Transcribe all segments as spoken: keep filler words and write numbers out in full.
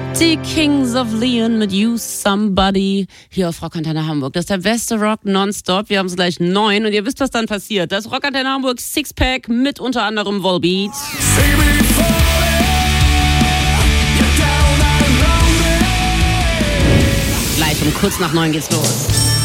Die Kings of Leon mit You Somebody hier auf Rockantenne Hamburg. Das ist der beste Rock nonstop. Wir haben es gleich neun und ihr wisst, was dann passiert. Das Rockantenne Hamburg Sixpack mit unter anderem Volbeat. Gleich um kurz nach neun geht's los.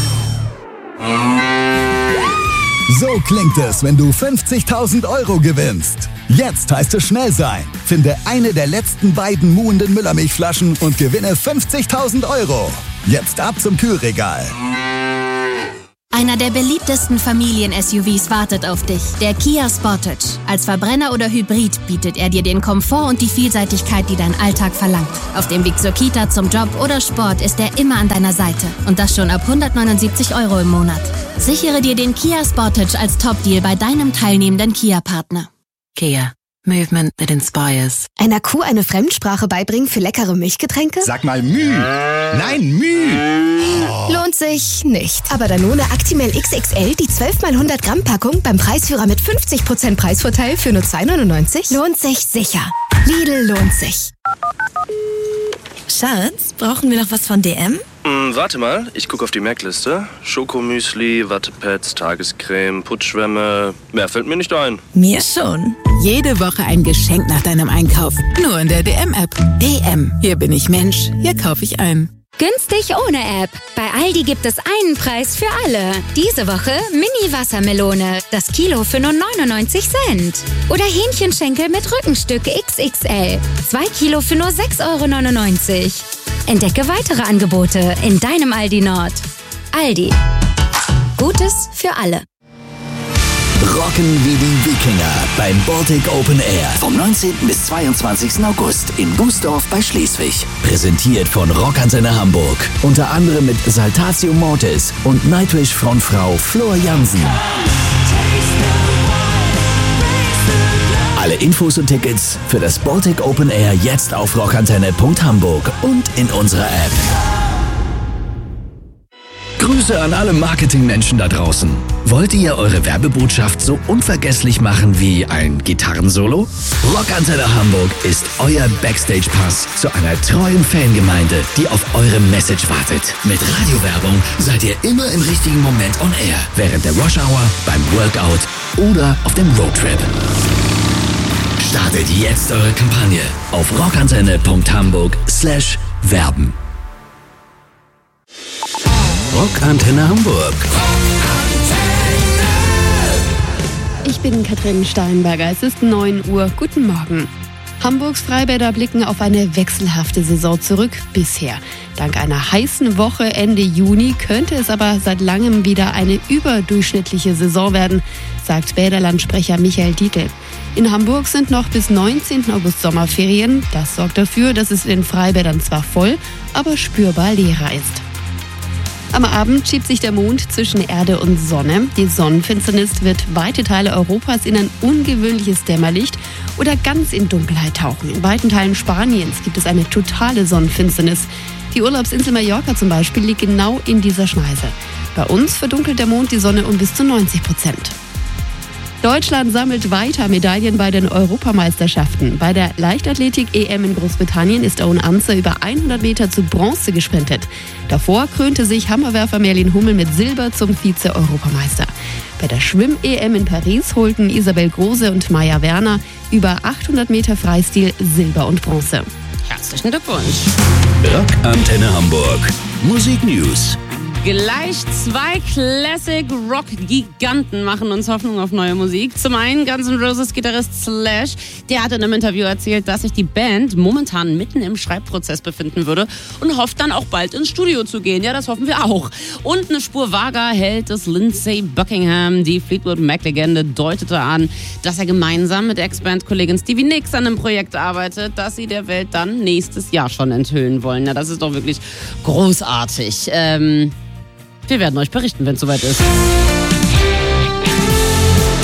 So klingt es, wenn du fünfzigtausend Euro gewinnst. Jetzt heißt es schnell sein. Finde eine der letzten beiden muhenden Müllermilchflaschen und gewinne fünfzigtausend Euro. Jetzt ab zum Kühlregal. Einer der beliebtesten Familien-S U Vs wartet auf dich, der Kia Sportage. Als Verbrenner oder Hybrid bietet er dir den Komfort und die Vielseitigkeit, die dein Alltag verlangt. Auf dem Weg zur Kita, zum Job oder Sport ist er immer an deiner Seite. Und das schon ab hundertneunundsiebzig Euro im Monat. Sichere dir den Kia Sportage als Top-Deal bei deinem teilnehmenden Kia-Partner. Kia. Movement that inspires. Einer Kuh eine Fremdsprache beibringen für leckere Milchgetränke? Sag mal Müh. Nein, Müh. Oh. Lohnt sich nicht. Aber Danone Actimel X X L, die zwölf mal hundert Gramm Packung beim Preisführer mit fünfzig Prozent Preisvorteil für nur zwei neunundneunzig? Lohnt sich sicher. Lidl lohnt sich. Schatz, brauchen wir noch was von D M? Hm, warte mal, ich gucke auf die Merkliste. Schokomüsli, Wattepads, Tagescreme, Putzschwämme. Mehr fällt mir nicht ein. Mir schon. Jede Woche ein Geschenk nach deinem Einkauf. Nur in der D M-App. D M. Hier bin ich Mensch. Hier kaufe ich ein. Günstig ohne App. Bei Aldi gibt es einen Preis für alle. Diese Woche Mini-Wassermelone. Das Kilo für nur neunundneunzig Cent. Oder Hähnchenschenkel mit Rückenstück X X L. Zwei Kilo für nur sechs Euro neunundneunzig. Entdecke weitere Angebote in deinem Aldi Nord. Aldi. Gutes für alle. Rocken wie die Wikinger beim Baltic Open Air. Vom neunzehnten bis zweiundzwanzigsten August in Bußdorf bei Schleswig. Präsentiert von Rockantenne Hamburg. Unter anderem mit Saltatio Mortis und Nightwish Frontfrau Flor Jansen. Alle Infos und Tickets für das Baltic Open Air jetzt auf rockantenne punkt hamburg und in unserer App. Grüße an alle Marketingmenschen da draußen. Wollt ihr eure Werbebotschaft so unvergesslich machen wie ein Gitarrensolo? Rockantenne Hamburg ist euer Backstage-Pass zu einer treuen Fangemeinde, die auf eure Message wartet. Mit Radiowerbung seid ihr immer im richtigen Moment on air. Während der Rush Hour, beim Workout oder auf dem Roadtrip. Startet jetzt eure Kampagne auf rockantenne punkt hamburg slash werben. Rockantenne Hamburg. Ich bin Katrin Steinberger. Es ist neun Uhr. Guten Morgen. Hamburgs Freibäder blicken auf eine wechselhafte Saison zurück bisher. Dank einer heißen Woche Ende Juni könnte es aber seit langem wieder eine überdurchschnittliche Saison werden, sagt Bäderlandsprecher Michael Dietl. In Hamburg sind noch bis neunzehnten August Sommerferien. Das sorgt dafür, dass es in den Freibädern zwar voll, aber spürbar leerer ist. Am Abend schiebt sich der Mond zwischen Erde und Sonne. Die Sonnenfinsternis wird weite Teile Europas in ein ungewöhnliches Dämmerlicht oder ganz in Dunkelheit tauchen. In weiten Teilen Spaniens gibt es eine totale Sonnenfinsternis. Die Urlaubsinsel Mallorca zum Beispiel liegt genau in dieser Schneise. Bei uns verdunkelt der Mond die Sonne um bis zu neunzig Prozent. Deutschland sammelt weiter Medaillen bei den Europameisterschaften. Bei der Leichtathletik-E M in Großbritannien ist Owen Anzer über hundert Meter zu Bronze gesprintet. Davor krönte sich Hammerwerfer Merlin Hummel mit Silber zum Vize-Europameister. Bei der Schwimm-E M in Paris holten Isabel Große und Maja Werner über achthundert Meter Freistil Silber und Bronze. Herzlichen Glückwunsch. Rockantenne Hamburg. Musik News. Gleich zwei Classic-Rock-Giganten machen uns Hoffnung auf neue Musik. Zum einen Guns N' Roses Gitarrist Slash, der hat in einem Interview erzählt, dass sich die Band momentan mitten im Schreibprozess befinden würde und hofft dann auch bald ins Studio zu gehen. Ja, das hoffen wir auch. Und eine Spur vager hält es Lindsey Buckingham. Die Fleetwood Mac-Legende deutete an, dass er gemeinsam mit Ex-Band-Kollegin Stevie Nicks an einem Projekt arbeitet, das sie der Welt dann nächstes Jahr schon enthüllen wollen. Ja, das ist doch wirklich großartig. Ähm... Wir werden euch berichten, wenn es soweit ist. Das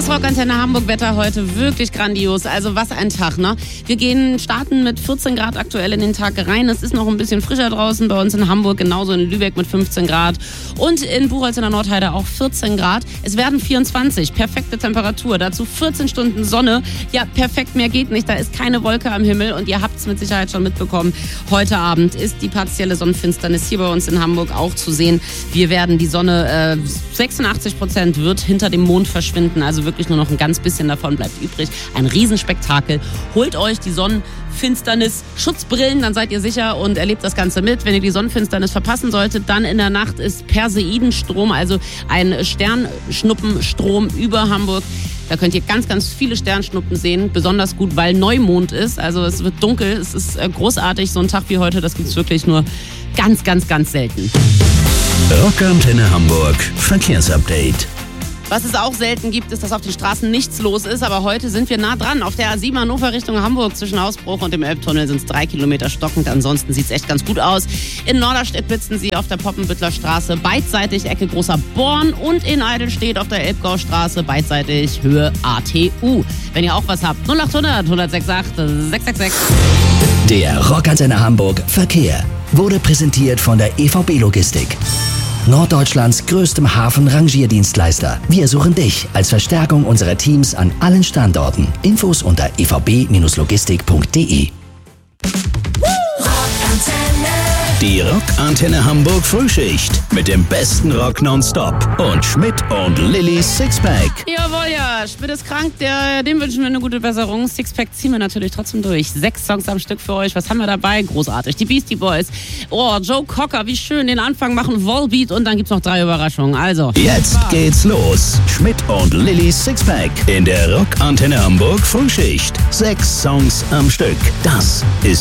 Das Rockantenne Hamburg-Wetter heute wirklich grandios. Also was ein Tag, ne? Wir gehen starten mit vierzehn Grad aktuell in den Tag rein. Es ist noch ein bisschen frischer draußen bei uns in Hamburg, genauso in Lübeck mit fünfzehn Grad. Und in Buchholz in der Nordheide auch vierzehn Grad. Es werden vierundzwanzig, perfekte Temperatur. Dazu vierzehn Stunden Sonne. Ja, perfekt, mehr geht nicht. Da ist keine Wolke am Himmel und ihr habt es mit Sicherheit schon mitbekommen. Heute Abend ist die partielle Sonnenfinsternis hier bei uns in Hamburg auch zu sehen. Wir werden die Sonne, äh, sechsundachtzig Prozent wird hinter dem Mond verschwinden. Also wirklich nur noch ein ganz bisschen davon bleibt übrig. Ein Riesenspektakel. Holt euch die Sonnenfinsternis Schutzbrillen, dann seid ihr sicher und erlebt das Ganze mit. Wenn ihr die Sonnenfinsternis verpassen solltet, dann in der Nacht ist Perseidenstrom, also ein Sternschnuppenstrom über Hamburg. Da könnt ihr ganz, ganz viele Sternschnuppen sehen, besonders gut, weil Neumond ist. Also es wird dunkel, es ist großartig. So ein Tag wie heute, das gibt es wirklich nur ganz, ganz, ganz selten. Rockantenne Hamburg Verkehrsupdate. Was es auch selten gibt, ist, dass auf den Straßen nichts los ist. Aber heute sind wir nah dran. Auf der A sieben Hannover Richtung Hamburg zwischen Ausbruch und dem Elbtunnel sind es drei Kilometer stockend. Ansonsten sieht es echt ganz gut aus. In Norderstedt blitzen sie auf der Poppenbüttler Straße beidseitig Ecke Großer Born und in Eidelstedt auf der Elbgaustraße beidseitig Höhe A T U. Wenn ihr auch was habt, null acht hundert, eins sechs acht, sechs sechs sechs. Der Rockantenne Hamburg Verkehr wurde präsentiert von der E V B Logistik. Norddeutschlands größtem Hafen-Rangierdienstleister. Wir suchen dich als Verstärkung unserer Teams an allen Standorten. Infos unter e v b logistik punkt d e. Die Rockantenne Hamburg Frühschicht mit dem besten Rock nonstop und Schmidt und Lillys Sixpack. Jawohl, ja. Schmidt ist krank, der, dem wünschen wir eine gute Besserung. Sixpack ziehen wir natürlich trotzdem durch. Sechs Songs am Stück für euch. Was haben wir dabei? Großartig. Die Beastie Boys. Oh, Joe Cocker, wie schön. Den Anfang machen Volbeat und dann gibt's noch drei Überraschungen. Also. Jetzt geht's los. Schmidt und Lillys Sixpack in der Rockantenne Hamburg Frühschicht. Sechs Songs am Stück. Das ist